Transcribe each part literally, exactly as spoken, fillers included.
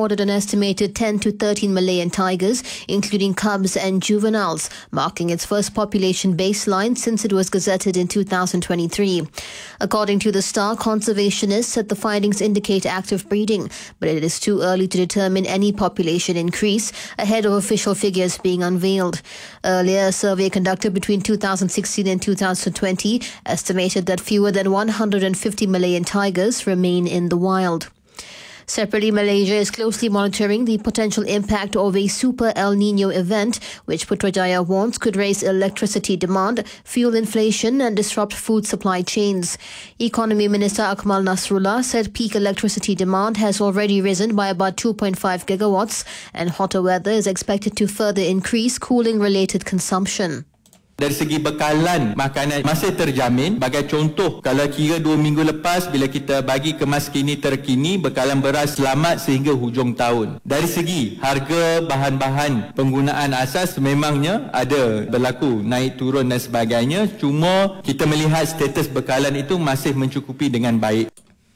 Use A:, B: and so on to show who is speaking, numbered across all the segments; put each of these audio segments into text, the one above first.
A: recorded an estimated ten to thirteen million tigers, including cubs and juveniles, marking its first population baseline since it was gazetted in two thousand twenty-three. According to the Star, conservationists said the findings indicate active breeding, but it is too early to determine any population increase ahead of official figures being unveiled. Earlier, a survey conducted between two thousand sixteen and two thousand twenty estimated that fewer than one hundred fifty million tigers remain in the wild. Separately, Malaysia is closely monitoring the potential impact of a super El Nino event, which Putrajaya warns could raise electricity demand, fuel inflation and disrupt food supply chains. Economy Minister Akmal Nasrullah said peak electricity demand has already risen by about two point five gigawatts and hotter weather is expected to further increase cooling-related consumption.
B: Dari segi bekalan makanan masih terjamin. Bagai contoh, kalau kira dua minggu lepas bila kita bagi kemas kini terkini, bekalan beras selamat sehingga hujung tahun. Dari segi harga bahan-bahan penggunaan asas memangnya ada berlaku naik turun dan sebagainya. Cuma kita melihat status bekalan itu masih mencukupi dengan baik.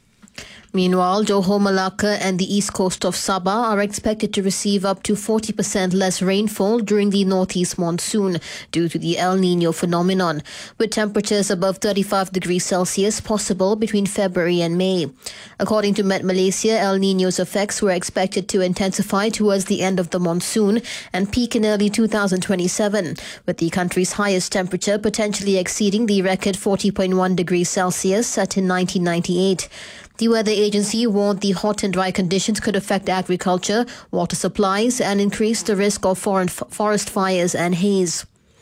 A: Meanwhile, Johor, Malacca and the east coast of Sabah are expected to receive up to forty percent less rainfall during the northeast monsoon due to the El Nino phenomenon, with temperatures above thirty-five degrees Celsius possible between February and May. According to Met Malaysia, El Nino's effects were expected to intensify towards the end of the monsoon and peak in early two thousand twenty-seven, with the country's highest temperature potentially exceeding the record forty point one degrees Celsius set in nineteen ninety-eight. The weather agency warned the hot and dry conditions could affect agriculture, water supplies, and increase the risk of foreign f- forest fires and haze.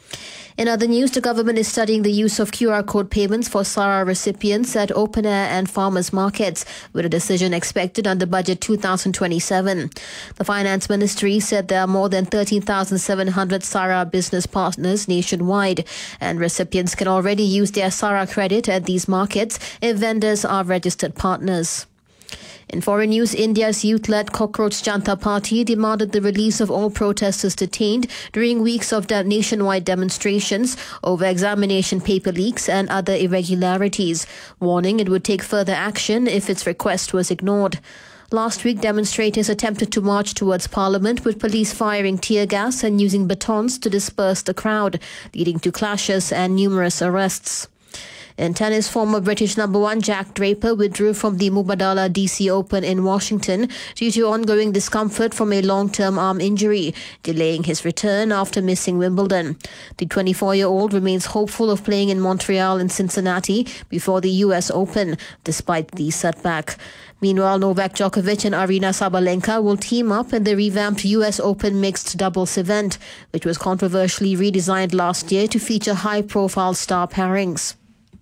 A: In other news, the government is studying the use of Q R code payments for SARA recipients at open air and farmers markets, with a decision expected under Budget two thousand twenty-seven. The Finance Ministry said there are more than thirteen thousand seven hundred SARA business partners nationwide, and recipients can already use their SARA credit at these markets if vendors are registered partners. In foreign news, India's youth-led Cockroach Janta Party demanded the release of all protesters detained during weeks of de- nationwide demonstrations over examination paper leaks and other irregularities, warning it would take further action if its request was ignored. Last week, demonstrators attempted to march towards Parliament with police firing tear gas and using batons to disperse the crowd, leading to clashes and numerous arrests. In tennis, former British number one Jack Draper withdrew from the Mubadala D C Open in Washington due to ongoing discomfort from a long-term arm injury, delaying his return after missing Wimbledon. The twenty-four-year-old remains hopeful of playing in Montreal and Cincinnati before the U S Open, despite the setback. Meanwhile, Novak Djokovic and Aryna Sabalenka will team up in the revamped U S Open mixed doubles event, which was controversially redesigned last year to feature high-profile star pairings.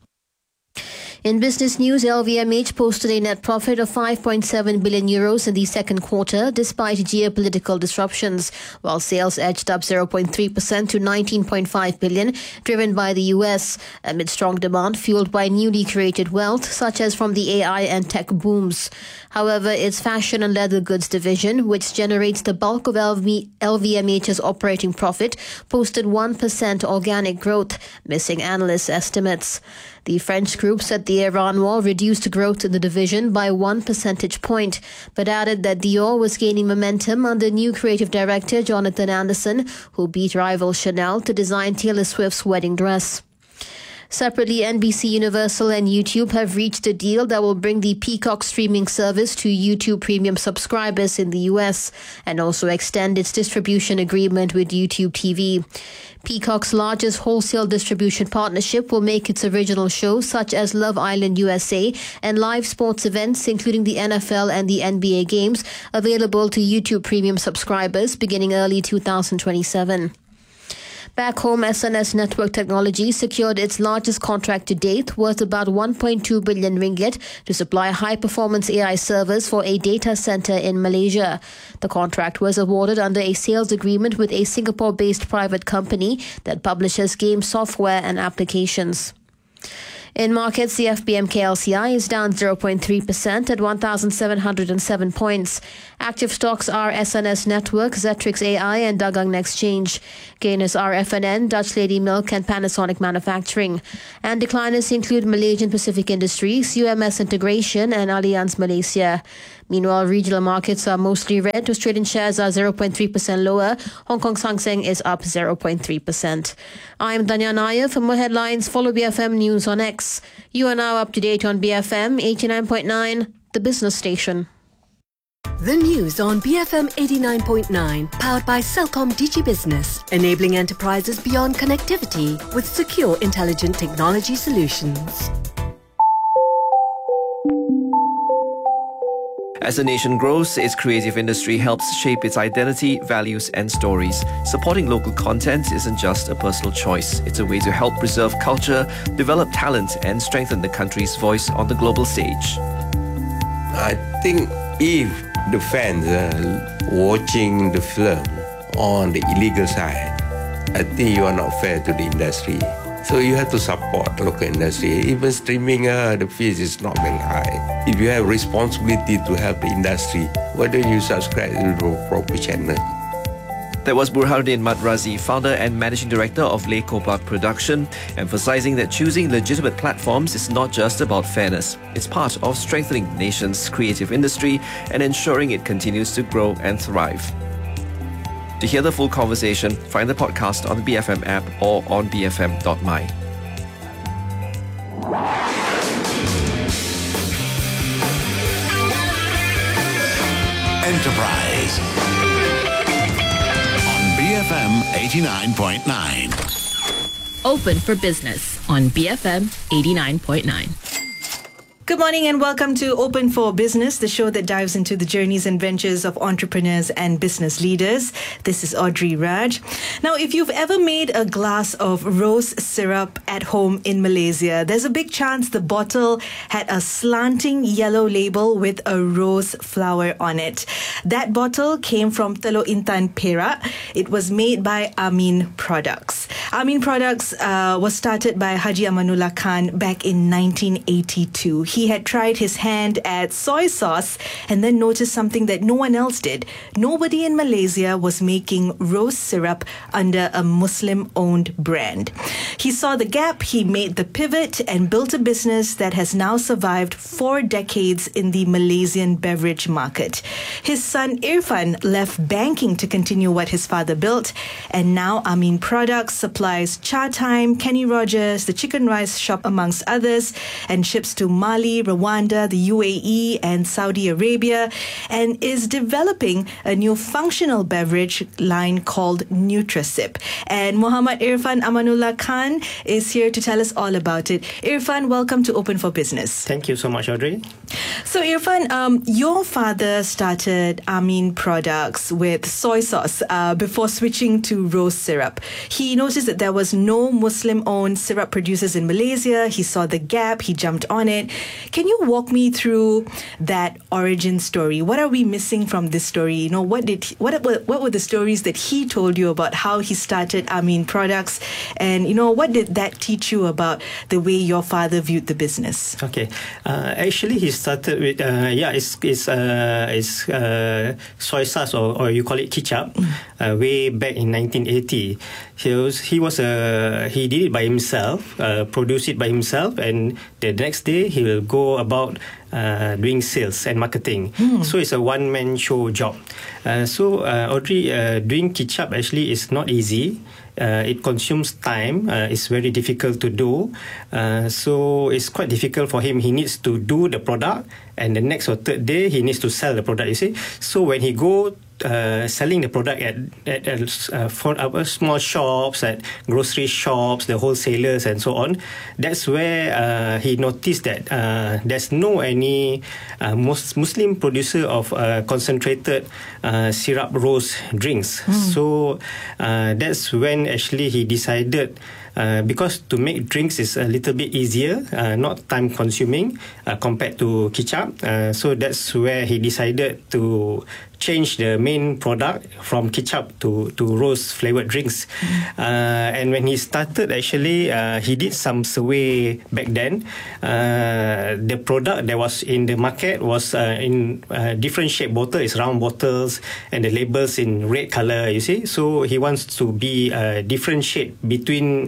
A: In business news, L V M H posted a net profit of five point seven billion euros in the second quarter despite geopolitical disruptions, while sales edged up zero point three percent to nineteen point five billion, driven by the U S, amid strong demand fueled by newly created wealth such as from the A I and tech booms. However, its fashion and leather goods division, which generates the bulk of L V M H's operating profit, posted one percent organic growth, missing analysts' estimates. The French group said the Iran war reduced growth in the division by one percentage point, but added that Dior was gaining momentum under new creative director Jonathan Anderson, who beat rival Chanel to design Taylor Swift's wedding dress. Separately, N B C Universal and YouTube have reached a deal that will bring the Peacock streaming service to YouTube Premium subscribers in the U S and also extend its distribution agreement with YouTube T V. Peacock's largest wholesale distribution partnership will make its original shows such as Love Island U S A and live sports events including the N F L and the N B A games available to YouTube Premium subscribers beginning early two thousand twenty-seven. Back home, S N S Network Technology secured its largest contract to date, worth about one point two billion ringgit, to supply high-performance A I servers for a data center in Malaysia. The contract was awarded under a sales agreement with a Singapore-based private company that publishes game software and applications. In markets, the F B M K L C I is down zero point three percent at one thousand seven hundred seven points. Active stocks are S N S Network, Zetrix A I and Dagang Exchange. Gainers are F N N, Dutch Lady Milk and Panasonic Manufacturing. And decliners include Malaysian Pacific Industries, U M S Integration and Allianz Malaysia. Meanwhile, regional markets are mostly red. Australian shares are zero point three percent lower. Hong Kong's Hang Seng is up zero point three percent. I'm Danya Nair. For more headlines, follow B F M News on X. You are now up to date on B F M eighty-nine point nine, the business station.
C: The news on B F M eighty-nine point nine, powered by Celcom Digi Business, enabling enterprises beyond connectivity with secure, intelligent technology solutions.
D: As the nation grows, its creative industry helps shape its identity, values and stories. Supporting local content isn't just a personal choice. It's a way to help preserve culture, develop talent and strengthen the country's voice on the global stage.
E: I think if the fans are watching the film on the illegal side, I think you are not fair to the industry. So you have to support the local industry. Even streaming, uh, the fees is not very high. If you have responsibility to help the industry, why don't you subscribe to the proper channel?
D: That was Burhanuddin Madrazi, founder and managing director of Le Kopak Production, emphasizing that choosing legitimate platforms is not just about fairness. It's part of strengthening the nation's creative industry and ensuring it continues to grow and thrive. To hear the full conversation, find the podcast on the B F M app or on b f m dot my.
F: Enterprise on B F M eighty-nine point nine.
G: Open for Business on B F M eighty-nine point nine.
H: Good morning and welcome to Open for Business, the show that dives into the journeys and ventures of entrepreneurs and business leaders. This is Audrey Raj. Now, if you've ever made a glass of rose syrup at home in Malaysia, there's a big chance the bottle had a slanting yellow label with a rose flower on it. That bottle came from Teluk Intan, Perak. It was made by Amin Products. Amin Products uh, was started by Haji Amanullah Khan back in nineteen eighty-two. He had tried his hand at soy sauce and then noticed something that no one else did. Nobody in Malaysia was making rose syrup under a Muslim-owned brand. He saw the gap, he made the pivot and built a business that has now survived four decades in the Malaysian beverage market. His son Irfan left banking to continue what his father built, and now Amin Products supplies Cha Time, Kenny Rogers, the Chicken Rice Shop amongst others, and ships to Mali, Rwanda, the U A E and Saudi Arabia, and is developing a new functional beverage line called NutraSip. And Muhammad Irfan Amanullah Khan is here to tell us all about it. Irfan, welcome to Open for Business.
I: Thank you so much, Audrey.
H: So Irfan, um, your father started Amin Products with soy sauce uh, before switching to rose syrup. He noticed that there was no Muslim-owned syrup producers in Malaysia. He saw the gap, he jumped on it. Can you walk me through that origin story? What are we missing from this story? You know, what did he, what what were the stories that he told you about how he started Amin Products, and you know, what did that teach you about the way your father viewed the business?
I: Okay, uh, actually, he started with uh, yeah, it's it's uh, it's uh, soy sauce, or, or you call it ketchup, mm. uh, way back in nineteen eighty. He was he was uh, he did it by himself, uh, produced it by himself, and the next day he will go about uh, doing sales and marketing. Mm. So it's a one-man show job. Uh, so uh, Audrey, uh, doing ketchup actually is not easy. Uh, it consumes time. Uh, it's very difficult to do. Uh, so it's quite difficult for him. He needs to do the product, and the next or third day he needs to sell the product. You see. So when he go Uh, selling the product at at, at uh, for our small shops, at grocery shops, the wholesalers and so on, that's where uh, he noticed that uh, there's no any uh, most Muslim producer of uh, concentrated uh, syrup rose drinks. Mm. So uh, that's when actually he decided. Uh, because to make drinks is a little bit easier, uh, not time consuming uh, compared to ketchup. Uh, so that's where he decided to changed the main product from ketchup to, to rose flavored drinks. Mm. Uh, and when he started, actually, uh, he did some survey back then. Uh, the product that was in the market was uh, in uh, different shape bottle. It's round bottles and the labels in red color, you see. So he wants to be a different shade between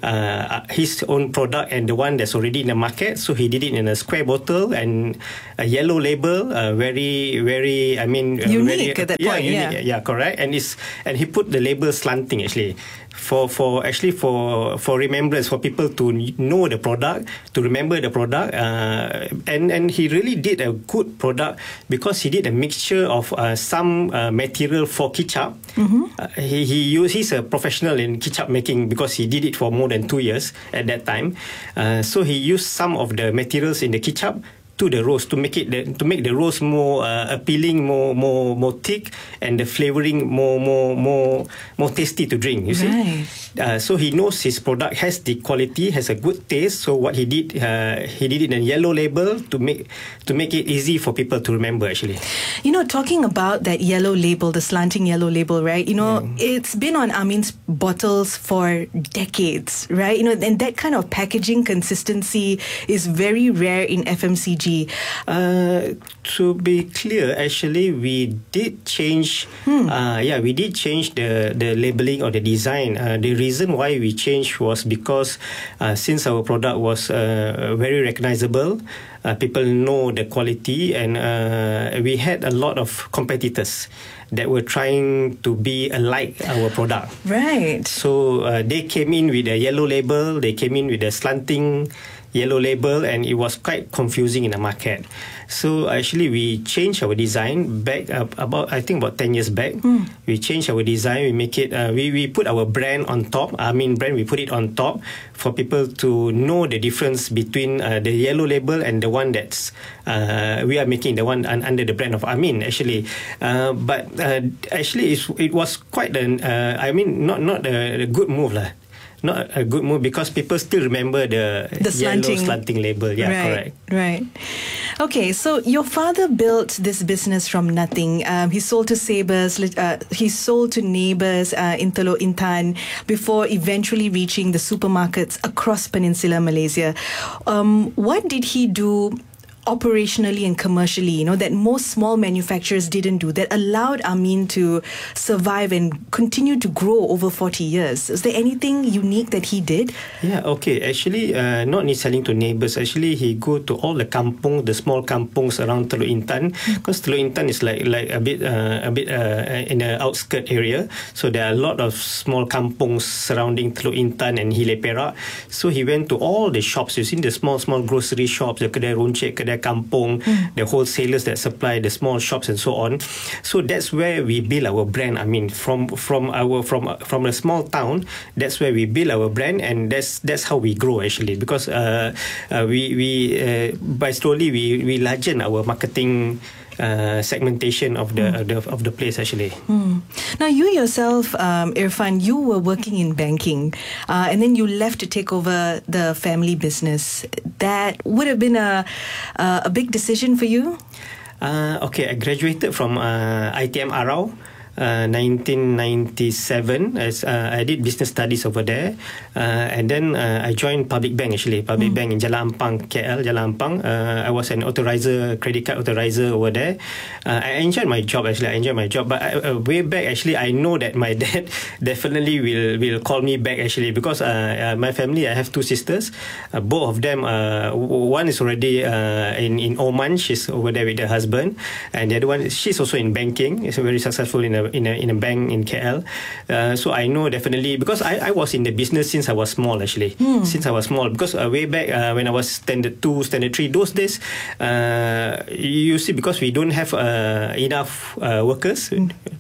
I: uh, his own product and the one that's already in the market. So he did it in a square bottle and a yellow label, uh, very, very, I mean... Uh,
H: unique
I: very,
H: at that
I: yeah,
H: point,
I: unique,
H: yeah.
I: Yeah, correct. And it's and he put the label slanting, actually. For, for actually for for remembrance, for people to know the product, to remember the product, uh, and and he really did a good product because he did a mixture of uh, some uh, material for ketchup. Mm-hmm. Uh, he he used, he's a professional in ketchup making because he did it for more than two years at that time. Uh, so he used some of the materials in the ketchup to the roast to make it the, to make the roast more uh, appealing, more more more thick, and the flavoring more more more more tasty to drink. You see,
H: right.
I: uh, so he knows his product has the quality, has a good taste. So what he did, uh, he did it in a yellow label to make to make it easy for people to remember. Actually,
H: you know, talking about that yellow label, the slanting yellow label, right? You know, yeah. It's been on Amin's bottles for decades, right? You know, and that kind of packaging consistency is very rare in F M C G.
I: Uh, to be clear, actually, we did change. Hmm. Uh, yeah, we did change the the labeling or the design. Uh, the reason why we changed was because uh, since our product was uh, very recognizable, uh, people know the quality, and uh, we had a lot of competitors that were trying to be alike our product.
H: Right.
I: So uh, they came in with a yellow label. They came in with a slanting yellow label, and it was quite confusing in the market. So actually, we changed our design back uh, about I think about ten years back. Mm. We changed our design. We make it. Uh, we we put our brand on top. I mean, brand. We put it on top for people to know the difference between uh, the yellow label and the one that's uh, we are making, the one un- under the brand of Amin. Actually, uh, but uh, actually, it's, it was quite an. Uh, I mean, not not a, a good move lah. Not a good move because people still remember the,
H: the slanting.
I: yellow slanting label. Yeah,
H: right,
I: correct.
H: Right. Okay, so your father built this business from nothing. Um, he sold to Sabres, uh, he sold to neighbours uh, in Teluk Intan before eventually reaching the supermarkets across Peninsular Malaysia. Um, what did he do operationally and commercially, you know, that most small manufacturers didn't do, that allowed Amin to survive and continue to grow over forty years? Is there anything unique that he did?
I: Yeah, okay. Actually, uh, not only selling to neighbours, actually he go to all the kampung, the small kampungs around Teluk Intan, because Teluk Intan is like like a bit uh, a bit uh, in the outskirt area. So there are a lot of small kampungs surrounding Teluk Intan and Hilay Perak. So he went to all the shops. You see the small small grocery shops, the kedai runcit, kedai kampung, mm. the wholesalers that supply the small shops and so on. So that's where we build our brand. I mean, from from our from from a small town, that's where we build our brand, and that's that's how we grow actually. Because uh, uh, we we uh, by slowly we we largen our marketing Uh, segmentation of the, mm. of the of the place actually.
H: Mm. Now you yourself, um, Irfan, you were working in banking, uh, and then you left to take over the family business. That would have been a uh, a big decision for you.
I: Uh, okay, I graduated from uh, I T M Arau. Uh, nineteen ninety-seven, as uh, I did business studies over there, uh, and then uh, I joined Public Bank actually, Public mm. Bank in Jalan Ampang, K L, Jalan Ampang. Uh, I was an authorizer, credit card authorizer over there. Uh, I enjoyed my job actually. I enjoyed my job, but I, uh, way back actually, I know that my dad definitely will will call me back actually because uh, uh, my family, I have two sisters, uh, both of them. Uh, one is already uh, in in Oman. She's over there with her husband, and the other one, she's also in banking. She's very successful in a in a in a bank in K L. Uh, so I know definitely because I, I was in the business since I was small actually. Hmm. Since I was small, because uh, way back uh, when I was standard two, standard three, those days, uh, you see, because we don't have uh, enough uh, workers. Hmm.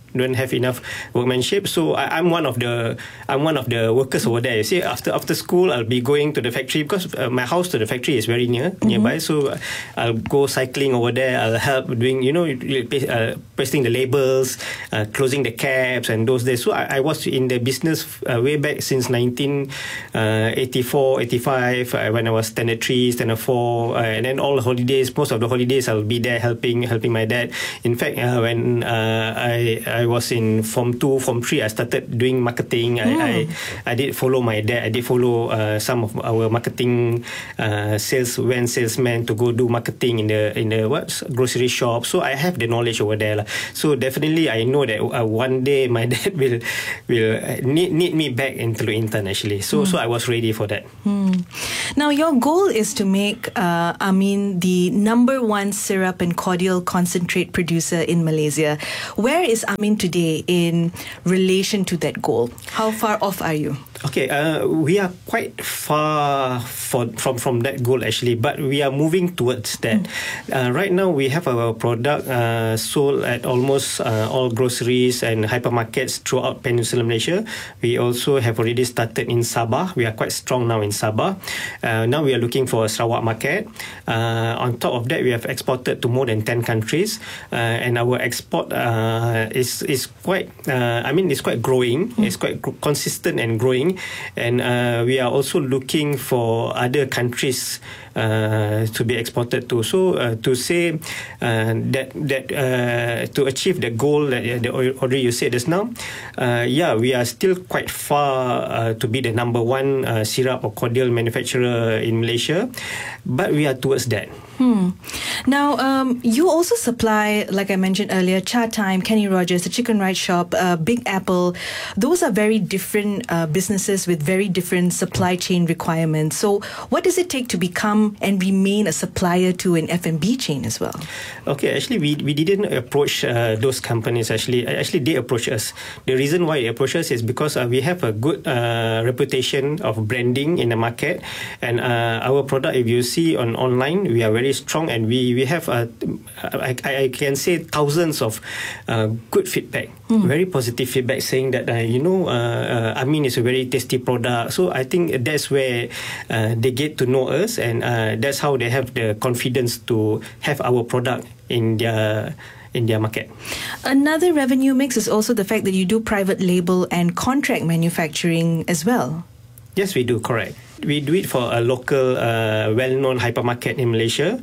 I: don't have enough workmanship. So I, I'm one of the I'm one of the workers over there. You see, after after school, I'll be going to the factory because uh, my house to the factory is very near mm-hmm. nearby. So I'll go cycling over there. I'll help doing you know uh, pasting the labels, uh, closing the caps, and those days. So I, I was in the business uh, way back since nineteen eighty-four, eighty-five uh, when I was standard three, standard four, uh, and then all the holidays. Most of the holidays, I'll be there helping helping my dad. In fact, uh, when uh, I I was in form two, form three, I started doing marketing. Mm. I, I I did follow my dad. I did follow uh, some of our marketing uh, sales when salesmen to go do marketing in the in the what grocery shop. So I have the knowledge over there, lah. So definitely, I know that uh, one day my dad will will need need me back in Teluk Intan actually. So mm. so I was ready for that.
H: Mm. Now your goal is to make uh, Amin the number one syrup and cordial concentrate producer in Malaysia. Where is Amin today in relation to that goal? How far off are you?
I: Okay, uh, we are quite far for, from from that goal actually, but we are moving towards that. Mm. Uh, right now, we have our product uh, sold at almost uh, all groceries and hypermarkets throughout Peninsular Malaysia. We also have already started in Sabah. We are quite strong now in Sabah. Uh, now we are looking for a Sarawak market. Uh, on top of that, we have exported to more than ten countries, uh, and our export uh, is is quite. Uh, I mean, it's quite growing. Mm. It's quite gr- consistent and growing. And uh, we are also looking for other countries uh, to be exported to. So uh, to say uh, that that uh, to achieve the goal that, that already you said just now, uh, yeah, we are still quite far uh, to be the number one uh, syrup or cordial manufacturer in Malaysia, but we are towards that.
H: Hmm. Now, um, you also supply, like I mentioned earlier, Cha Time, Kenny Rogers, the Chicken Rice Shop, uh, Big Apple. Those are very different uh, businesses with very different supply chain requirements. So what does it take to become and remain a supplier to an F and B chain as well?
I: Okay, actually, we, we didn't approach uh, those companies. Actually, actually, they approached us. The reason why they approached us is because uh, we have a good uh, reputation of branding in the market. And uh, our product, if you see on online, we are very strong, and we we have uh, I, I can say thousands of uh, good feedback, mm. very positive feedback, saying that uh, you know uh, uh, Amin is a very tasty product. So I think that's where uh, they get to know us, and uh, that's how they have the confidence to have our product in their in their market.
H: Another revenue mix is also the fact that you do private label and contract manufacturing as well.
I: Yes, we do, correct. We do it for a local, uh, well-known hypermarket in Malaysia,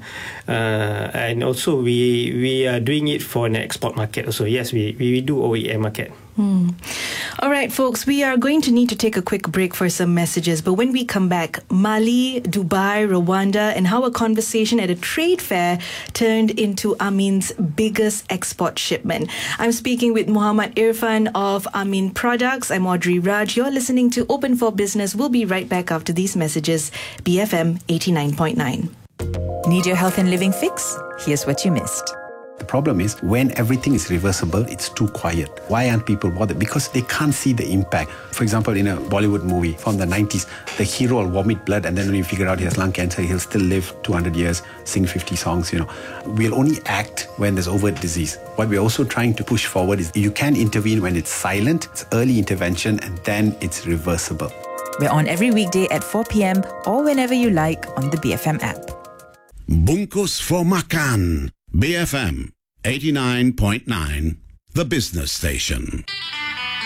I: uh, and also we we are doing it for an export market. Also, yes, we we do O E M market.
H: Hmm. All right, folks, we are going to need to take a quick break for some messages. But when we come back, Mali, Dubai, Rwanda, and how a conversation at a trade fair turned into Amin's biggest export shipment. I'm speaking with Muhammad Irfan of Amin Products. I'm Audrey Raj. You're listening to Open for Business. We'll be right back after these messages. B F M eighty-nine point nine.
J: Need your health and living fix? Here's what you missed.
K: The problem is when everything is reversible, it's too quiet. Why aren't people bothered? Because they can't see the impact. For example, in a Bollywood movie from the nineties, the hero will vomit blood, and then when you figure out he has lung cancer, he'll still live two hundred years, sing fifty songs, you know. We'll only act when there's overt disease. What we're also trying to push forward is you can intervene when it's silent, it's early intervention, and then it's reversible.
J: We're on every weekday at four p.m. or whenever you like on the B F M app.
F: Bungkus for Makan. B F M eighty-nine point nine, the business station.